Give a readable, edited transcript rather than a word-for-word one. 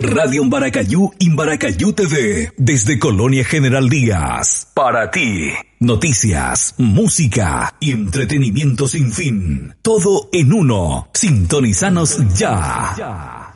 Radio Embaracayú, Embaracayú TV, desde Colonia General Díaz. Para ti, noticias, música y entretenimiento sin fin. Todo en uno. Sintonizanos ya.